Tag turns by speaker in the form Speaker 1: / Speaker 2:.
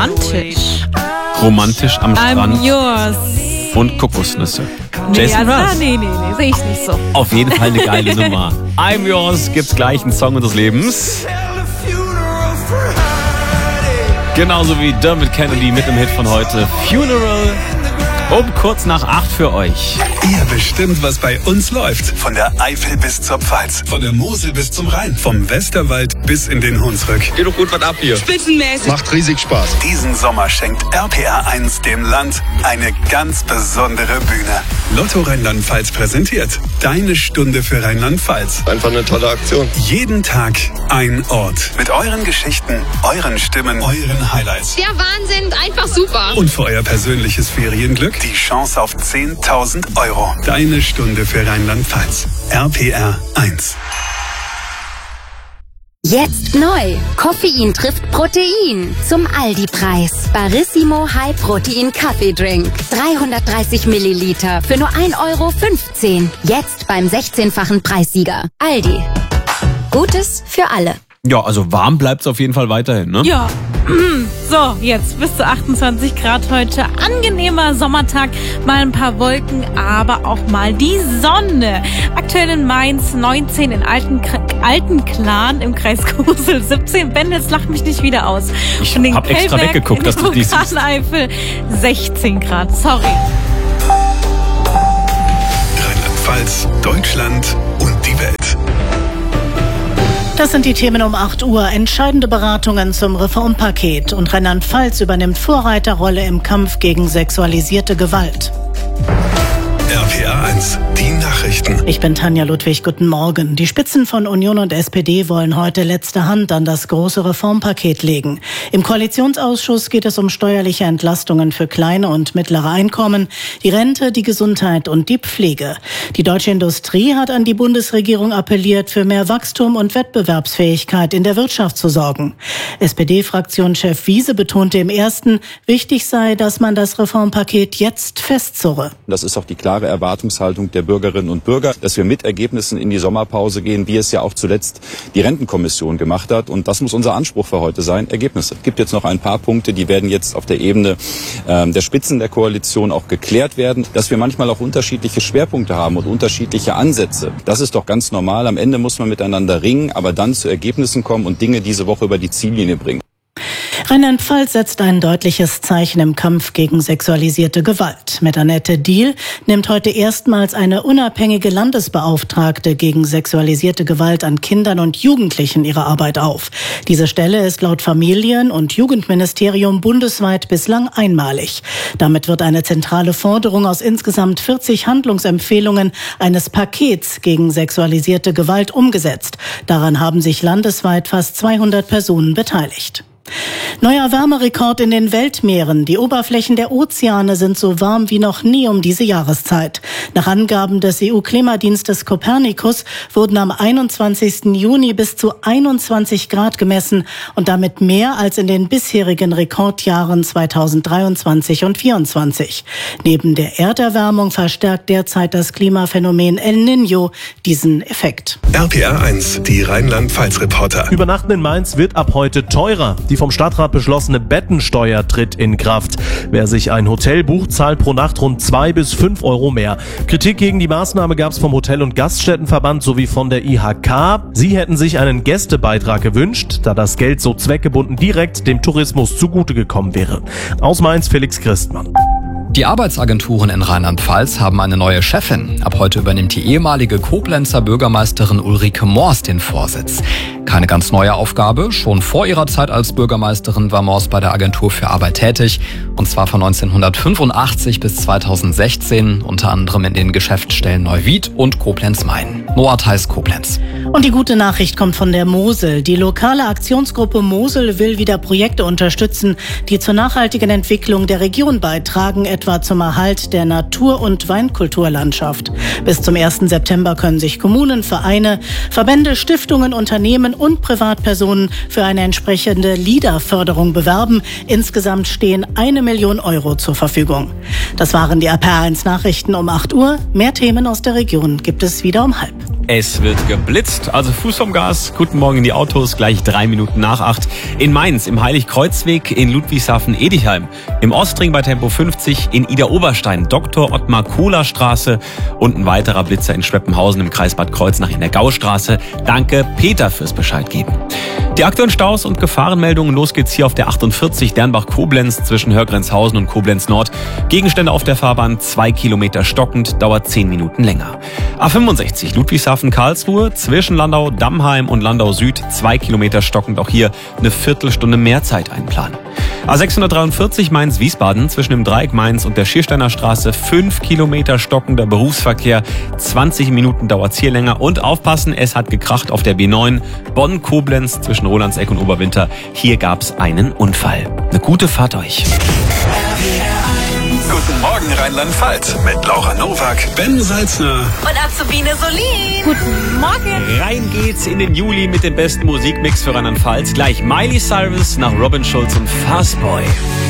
Speaker 1: romantisch.
Speaker 2: Romantisch am Strand.
Speaker 1: I'm yours.
Speaker 2: Und Kokosnüsse.
Speaker 1: Nee,
Speaker 2: Jason Mraz.
Speaker 1: nee, sehe ich nicht so.
Speaker 2: Auf jeden Fall eine geile Nummer. I'm Yours gibt's gleich einen Song unseres Lebens. Genauso wie Dermot Kennedy mit dem Hit von heute, Funeral. Kurz nach 8 für euch.
Speaker 3: Ihr bestimmt, was bei uns läuft. Von der Eifel bis zur Pfalz. Von der Mosel bis zum Rhein. Vom Westerwald bis in den Hunsrück.
Speaker 4: Geht doch gut was ab hier.
Speaker 5: Spitzenmäßig.
Speaker 4: Macht riesig Spaß.
Speaker 3: Diesen Sommer schenkt RPR 1 dem Land eine ganz besondere Bühne. Lotto Rheinland-Pfalz präsentiert Deine Stunde für Rheinland-Pfalz.
Speaker 4: Einfach eine tolle Aktion.
Speaker 3: Jeden Tag ein Ort. Mit euren Geschichten, euren Stimmen, euren Highlights.
Speaker 5: Der Wahnsinn, einfach super.
Speaker 3: Und für euer persönliches Ferienglück die Chance auf 10.000 Euro. Deine Stunde für Rheinland-Pfalz. RPR 1.
Speaker 6: Jetzt neu. Koffein trifft Protein. Zum Aldi-Preis. Barissimo High Protein Kaffeedrink. 330 Milliliter für nur 1,15 Euro. Jetzt beim 16-fachen Preissieger. Aldi. Gutes für alle.
Speaker 2: Ja, also warm bleibt's auf jeden Fall weiterhin, ne?
Speaker 1: Ja. So, jetzt bis zu 28 Grad heute. Angenehmer Sommertag, mal ein paar Wolken, aber auch mal die Sonne. Aktuell in Mainz 19, in Altenklan im Kreis Kusel 17. Ben, jetzt lach mich nicht wieder aus.
Speaker 2: Ich hab extra weggeguckt, dass du dies siehst.
Speaker 1: Eifel 16 Grad, sorry.
Speaker 3: Rheinland-Pfalz, Deutschland und die Welt.
Speaker 7: Das sind die Themen um 8 Uhr. Entscheidende Beratungen zum Reformpaket. Und Rheinland-Pfalz übernimmt Vorreiterrolle im Kampf gegen sexualisierte Gewalt.
Speaker 3: RPR 1, die Nachrichten.
Speaker 7: Ich bin Tanja Ludwig, guten Morgen. Die Spitzen von Union und SPD wollen heute letzte Hand an das große Reformpaket legen. Im Koalitionsausschuss geht es um steuerliche Entlastungen für kleine und mittlere Einkommen, die Rente, die Gesundheit und die Pflege. Die deutsche Industrie hat an die Bundesregierung appelliert, für mehr Wachstum und Wettbewerbsfähigkeit in der Wirtschaft zu sorgen. SPD-Fraktionschef Wiese betonte im ersten, wichtig sei, dass man das Reformpaket jetzt festzurre.
Speaker 8: Das ist auch die klare Erwartungshaltung der Bürgerinnen und Bürger, dass wir mit Ergebnissen in die Sommerpause gehen, wie es ja auch zuletzt die Rentenkommission gemacht hat. Und das muss unser Anspruch für heute sein, Ergebnisse. Es gibt jetzt noch ein paar Punkte, die werden jetzt auf der Ebene der Spitzen der Koalition auch geklärt werden, dass wir manchmal auch unterschiedliche Schwerpunkte haben und unterschiedliche Ansätze. Das ist doch ganz normal. Am Ende muss man miteinander ringen, aber dann zu Ergebnissen kommen und Dinge diese Woche über die Ziellinie bringen.
Speaker 7: Rheinland-Pfalz setzt ein deutliches Zeichen im Kampf gegen sexualisierte Gewalt. Mit Annette Diehl nimmt heute erstmals eine unabhängige Landesbeauftragte gegen sexualisierte Gewalt an Kindern und Jugendlichen ihre Arbeit auf. Diese Stelle ist laut Familien- und Jugendministerium bundesweit bislang einmalig. Damit wird eine zentrale Forderung aus insgesamt 40 Handlungsempfehlungen eines Pakets gegen sexualisierte Gewalt umgesetzt. Daran haben sich landesweit fast 200 Personen beteiligt. Neuer Wärmerekord in den Weltmeeren. Die Oberflächen der Ozeane sind so warm wie noch nie um diese Jahreszeit. Nach Angaben des EU-Klimadienstes Copernicus wurden am 21. Juni bis zu 21 Grad gemessen und damit mehr als in den bisherigen Rekordjahren 2023 und 2024. Neben der Erderwärmung verstärkt derzeit das Klimaphänomen El Niño diesen Effekt.
Speaker 3: RPR 1, die Rheinland-Pfalz-Reporter.
Speaker 9: Übernachten in Mainz wird ab heute teurer. Die vom Stadtrat beschlossene Bettensteuer tritt in Kraft. Wer sich ein Hotel bucht, zahlt pro Nacht rund 2 bis 5 Euro mehr. Kritik gegen die Maßnahme gab es vom Hotel- und Gaststättenverband sowie von der IHK. Sie hätten sich einen Gästebeitrag gewünscht, da das Geld so zweckgebunden direkt dem Tourismus zugute gekommen wäre. Aus Mainz Felix Christmann.
Speaker 10: Die Arbeitsagenturen in Rheinland-Pfalz haben eine neue Chefin. Ab heute übernimmt die ehemalige Koblenzer Bürgermeisterin Ulrike Mors den Vorsitz. Keine ganz neue Aufgabe. Schon vor ihrer Zeit als Bürgermeisterin war Mors bei der Agentur für Arbeit tätig. Und zwar von 1985 bis 2016, unter anderem in den Geschäftsstellen Neuwied und Koblenz-Main. Noah Theis, Koblenz.
Speaker 7: Und die gute Nachricht kommt von der Mosel. Die lokale Aktionsgruppe Mosel will wieder Projekte unterstützen, die zur nachhaltigen Entwicklung der Region beitragen, etwa zum Erhalt der Natur- und Weinkulturlandschaft. Bis zum 1. September können sich Kommunen, Vereine, Verbände, Stiftungen, Unternehmen und Privatpersonen für eine entsprechende LEADER-Förderung bewerben. Insgesamt stehen 1 Million Euro zur Verfügung. Das waren die RPR 1 Nachrichten um 8 Uhr. Mehr Themen aus der Region gibt es wieder um 12:30.
Speaker 2: Es wird geblitzt, also Fuß vom Gas. Guten Morgen in die Autos, gleich 3 Minuten nach 8. In Mainz, im Heiligkreuzweg, in Ludwigshafen-Edichheim, im Ostring bei Tempo 50, in Ida-Oberstein, Dr. Ottmar Kohler Straße und ein weiterer Blitzer in Schweppenhausen im Kreis Bad Kreuznach in der Gaustraße. Danke, Peter, fürs Bescheid geben. Die aktuellen Staus und Gefahrenmeldungen, los geht's hier auf der 48 Dernbach-Koblenz zwischen Hörgrenzhausen und Koblenz Nord. Gegenstände auf der Fahrbahn, 2 Kilometer stockend, dauert 10 Minuten länger. A65 Ludwigshafen-Karlsruhe zwischen Landau-Dammheim und Landau Süd, 2 Kilometer stockend, auch hier eine Viertelstunde mehr Zeit einplanen. A643 Mainz-Wiesbaden zwischen dem Dreieck Mainz und der Schiersteiner Straße, 5 Kilometer stockender Berufsverkehr, 20 Minuten dauert's hier länger. Und aufpassen, es hat gekracht auf der B9 Bonn-Koblenz zwischen Rolandseck und Oberwinter. Hier gab's einen Unfall. Eine gute Fahrt euch.
Speaker 3: Guten Morgen Rheinland-Pfalz mit Laura Nowak, Ben Salzner
Speaker 1: Und Azubine Solin. Guten Morgen.
Speaker 2: Rein geht's in den Juli mit dem besten Musikmix für Rheinland-Pfalz. Gleich Miley Cyrus nach Robin Schulz und Fastboy.